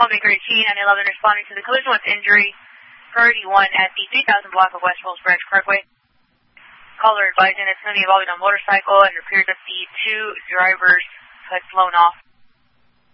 Maker 18 and 11 responding to the collision with injury. Priority 1 at the 3000 block of West Falls Branch Parkway. Caller advising it's going to be involving a motorcycle and appears that the two drivers had flown off.